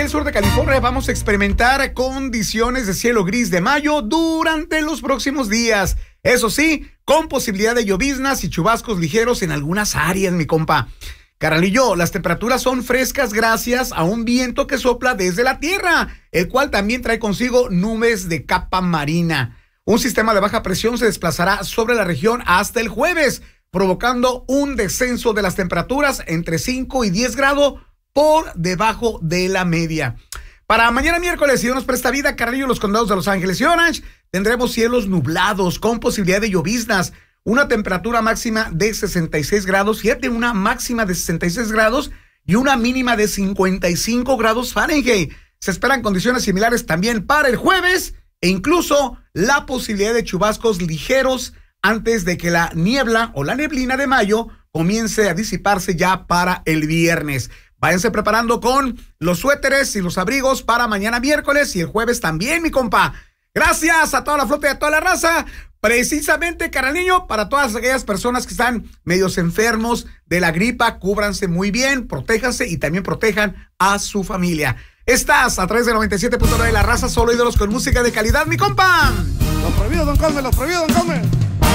En el sur de California vamos a experimentar condiciones de cielo gris de mayo durante los próximos días. Eso sí, con posibilidad de lloviznas y chubascos ligeros en algunas áreas, mi compa. Carnalillo, las temperaturas son frescas gracias a un viento que sopla desde la tierra, el cual también trae consigo nubes de capa marina. Un sistema de baja presión se desplazará sobre la región hasta el jueves, provocando un descenso de las temperaturas entre 5 y 10 grados por debajo de la media. Para mañana miércoles, si Dios nos presta vida, Carrillo, los condados de Los Ángeles y Orange, tendremos cielos nublados con posibilidad de lloviznas, una temperatura máxima de 66 grados, fíjate, una máxima de 66 grados y una mínima de 55 grados Fahrenheit. Se esperan condiciones similares también para el jueves e incluso la posibilidad de chubascos ligeros antes de que la niebla o la neblina de mayo comience a disiparse ya para el viernes. Váyanse preparando con los suéteres y los abrigos para mañana miércoles y el jueves también, mi compa. Gracias a toda la flota y a toda la raza. Precisamente, carnalillo, para todas aquellas personas que están medios enfermos de la gripa, cúbranse muy bien, protéjanse y también protejan a su familia. Estás a través de 97.9 de La Raza, solo ídolos con música de calidad, mi compa. Lo prohibido, don Carmen, lo prohibido, don Carmen.